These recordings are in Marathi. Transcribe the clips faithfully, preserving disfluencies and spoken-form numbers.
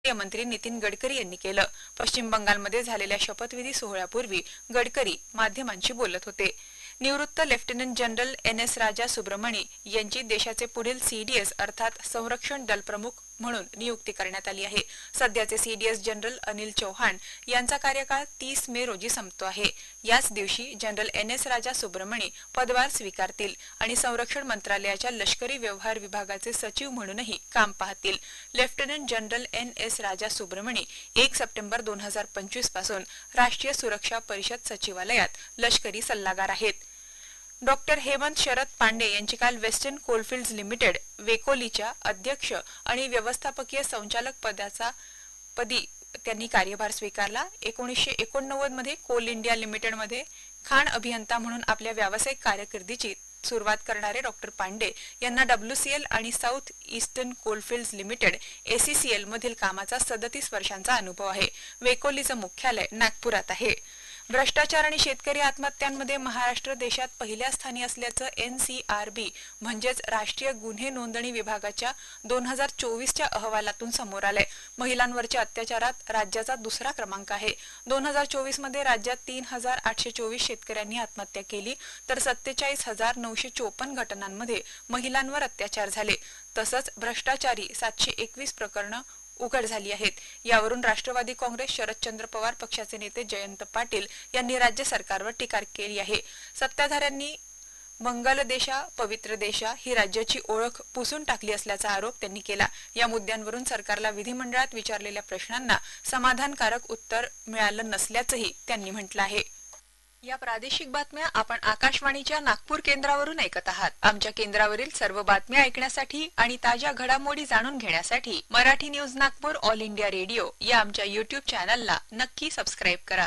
मंत्री नितीन गडकरी यांनी केलं। पश्चिम बंगालमध्ये झालेल्या शपथविधी सोहळ्यापूर्वी गडकरी माध्यमांशी बोलत होते। निवृत्त लेफ्टनंट जनरल एन एस राजा सुब्रमणी यांची देशाचे पुढील सीडीएस अर्थात संरक्षण दल प्रमुख म्हणून नियुक्ती करण्यात आली आहे। सध्याचे सीडीएस जनरल अनिल चौहान यांचा कार्यकाळ तीस मे रोजी संपतो आहे। याच दिवशी जनरल एन एस राजा सुब्रमणी पदभार स्वीकारतील आणि संरक्षण मंत्रालयाच्या लष्करी व्यवहार विभागाचे सचिव म्हणूनही काम पाहतील। लेफ्टनंट जनरल एन एस राजा सुब्रमणी एक सप्टेंबर दोन हजार पंचवीस पासून राष्ट्रीय सुरक्षा परिषद सचिवालयात लष्करी सल्लागार आहेत। डॉक्टर हेमंत शरद पांडे यांची काल वेस्टर्न कोलफिल्ड्स लिमिटेड वेकोलीच्या अध्यक्ष आणि व्यवस्थापकीय संचालक पदाचा पदी त्यांनी कार्यभार स्वीकारला। एकोणीसशे एकोणनव्वद मध्ये कोल इंडिया लिमिटेड मध्ये खाण अभियंता म्हणून आपल्या व्यावसायिक कारकिर्दीची सुरुवात करणारे डॉक्टर पांडे यांना डब्ल्यूसीएल आणि south eastern Coalfields limited ACCL मधील कामाचा सदतीस वर्षांचा अनुभव आहे। वेकोलीचं मुख्यालय नागपुरात आहे। भ्रष्टाचार आणि शेतकरी आत्महत्यांमध्ये महाराष्ट्र देशात पहिल्या स्थानी असल्याचं एन सी आर बी म्हणजेच राष्ट्रीय गुन्हे नोंदणी विभागाच्या दोन हजार चोवीसच्या अहवालातून समोर आलंय। महिलांवरच्या अत्याचारात राज्याचा दुसरा क्रमांक आहे। दोन हजार चोवीस मध्ये राज्यात तीन हजार आठशे चोवीस शेतकऱ्यांनी आत्महत्या केली तर सत्तेचाळीस हजार नऊशे चोपन्न घटनांमध्ये महिलांवर अत्याचार झाले। तसंच भ्रष्टाचारी सातशे एकवीस प्रकरणं उघड झाली आहेत। यावरून राष्ट्रवादी काँग्रेस शरदचंद्र पवार पक्षाचे नेते जयंत पाटील यांनी राज्य सरकारवर टीका केली आहे। सत्ताधाऱ्यांनी मंगल देशा पवित्र देशा ही राज्याची ओळख पुसून टाकली असल्याचा आरोप त्यांनी केला। या मुद्द्यांवरून सरकारला विधिमंडळात विचारलेल्या प्रश्नांना समाधानकारक उत्तर मिळालं नसल्याचंही त्यांनी म्हटलं आहे। या प्रादेशिक बातम्या आपण आकाशवाणीच्या नागपूर केंद्रावरून ऐकत आहात। आमच्या केंद्रावरील सर्व बातम्या ऐकण्यासाठी आणि ताज्या घडामोडी जाणून घेण्यासाठी Marathi news Nagpur all India radio या आमच्या यूट्यूब चॅनलला नक्की सबस्क्राईब करा।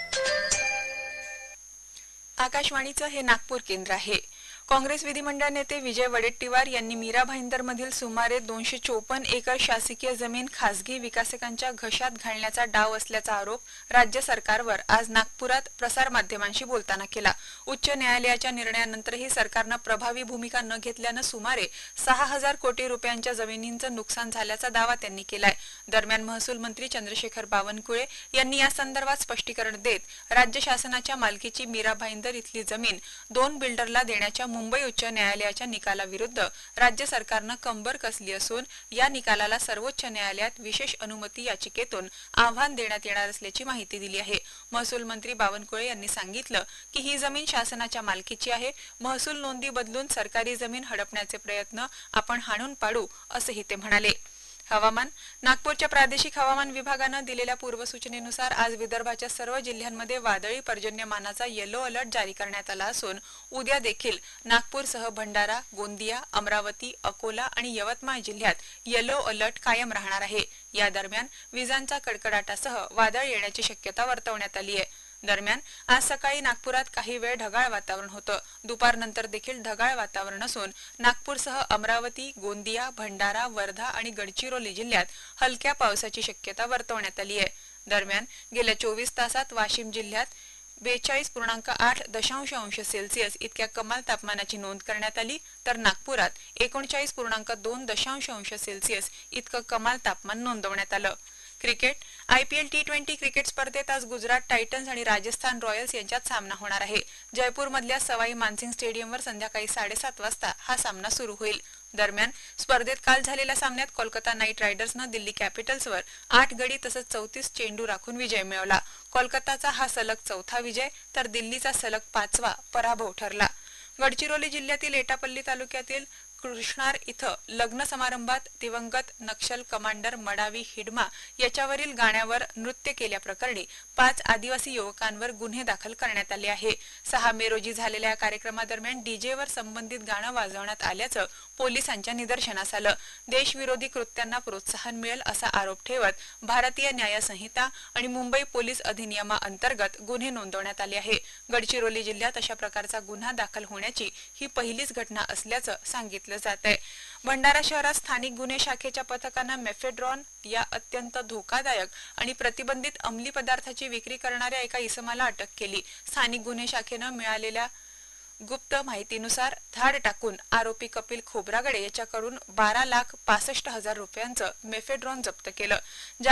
आकाशवाणीचं हे नागपूर केंद्र आहे। काँग्रेस विधिमंडळ नेते विजय वडेट्टीवार यांनी मीरा भाईंदरमधील सुमारे दोनशे चोपन्न एकर शासकीय जमीन खासगी विकासकांच्या घशात घालण्याचा डाव असल्याचा आरोप राज्य सरकारवर आज नागपुरात प्रसार माध्यमांशी बोलताना केला। उच्च न्यायालयाच्या निर्णयानंतरही सरकारनं प्रभावी भूमिका न घेतल्यानं सुमारे सहा हजार कोटी रुपयांच्या जमिनींचं नुकसान झाल्याचा दावा त्यांनी केलाय। दरम्यान महसूल मंत्री चंद्रशेखर बावनकुळे यांनी या संदर्भात स्पष्टीकरण देत राज्य शासनाच्या मालकीची मीरा भाईंदर इथली जमीन दोन बिल्डरला देण्याच्या मुंबई उच्च न्यायालयाच्या निकालाविरुद्ध राज्य सरकारनं कंबर कसली असून या निकालाला सर्वोच्च न्यायालयात विशेष अनुमती याचिकेतून आव्हान देण्यात येणार असल्याची माहिती दिली आहे। महसूल मंत्री बावनकुळे यांनी सांगितलं की ही जमीन शासनाच्या मालकीची आहे। महसूल नोंदी बदलून सरकारी जमीन हडपण्याचे प्रयत्न आपण हाणून पाडू असंही ते म्हणाले। हवामान नागपूरच्या प्रादेशिक हवामान विभागानं दिलेल्या पूर्वसूचनेनुसार आज विदर्भाच्या सर्व जिल्ह्यांमध्ये वादळी पर्जन्यमानाचा येलो अलर्ट जारी करण्यात आला असून उद्या देखील नागपूरसह भंडारा, गोंदिया, अमरावती, अकोला आणि यवतमाळ जिल्ह्यात येलो अलर्ट कायम राहणार आहे। या दरम्यान विजांचा कडकडाटासह वादळ येण्याची शक्यता वर्तवण्यात आली आहे। दरम्यान आज सकाळी नागपुरात काही वेळ ढगाळ वातावरण होतं। दुपारनंतर देखील ढगाळ वातावरण असून नागपूरसह अमरावती, गोंदिया, भंडारा, वर्धा आणि गडचिरोली जिल्ह्यात हलक्या पावसाची शक्यता वर्तवण्यात आली आहे। दरम्यान गेल्या चोवीस तासात वाशिम जिल्ह्यात बेचाळीस पूर्णांक आठ दशांश अंश सेल्सिअस इतक्या कमाल तापमानाची नोंद करण्यात आली तर नागपुरात एकोणचाळीस पूर्णांक दोन दशांश अंश सेल्सिअस इतकं कमाल तापमान नोंदवण्यात आलं। Cricket IPL T twenty cricket स्पर्धेत आज गुजरात टायटन्स आणि राजस्थान रॉयल्स यांच्यात सामना होणार आहे। जयपूरमधल्या सवाई मानसिंग स्टेडियमवर संध्याकाळी साडेसात वाजता हा सामना सुरू होईल। दरम्यान स्पर्धेत काल झालेल्या सामन्यात कोलकाता नाईट रायडर्सनं दिल्ली कॅपिटल्सवर आठ गडी तसंच चौतीस चेंडू राखून विजय मिळवला। कोलकाताचा हा सलग चौथा विजय तर दिल्लीचा सलग पाचवा पराभव ठरला। गडचिरोली जिल्ह्यातील एटापल्ली तालुक्यातील कृष्णार इथं लग्न समारंभात दिवंगत नक्षल कमांडर मडावी हिडमा याच्यावरील गाण्यावर नृत्य केल्याप्रकरणी पाच आदिवासी युवकांवर गुन्हे दाखल करण्यात आले आहे। सहा मे रोजी झालेल्या या कार्यक्रमादरम्यान डीजेवर संबंधित गाणं वाजवण्यात आल्याचं पोलिसांच्या निदर्शनास आलं। देशविरोधी कृत्यांना प्रोत्साहन मिळेल असा आरोप ठेवत भारतीय न्याय संहिता आणि मुंबई पोलीस अधिनियमाअंतर्गत गुन्हे नोंदवण्यात आले आहे। गडचिरोली जिल्ह्यात अशा प्रकारचा गुन्हा दाखल होण्याची ही पहिलीच घटना असल्याचं सांगितलं जात आहे। भंडारा शहरात स्थानिक गुन्हे शाखेच्या पथकानं मेफेड्रॉन या अत्यंत धोकादायक आणि प्रतिबंधित अंमली पदार्थाची विक्री करणाऱ्या एका इसमाला अटक केली। स्थानिक गुन्हे शाखेनं मिळालेल्या गुप्त माहितीनुसार धाड टाकून आरोपी कपिल खोब्रागडे याच्याकडून बारा लाख पासष्ट हजार रुपयांचं मेफेड्रॉन जप्त केलं।